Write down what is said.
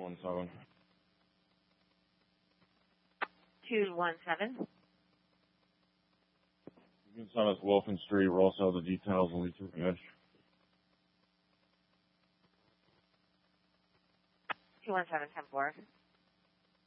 217. 217. You can send us Wilson Street. We'll also have the details when we took the edge. 217, 10-4.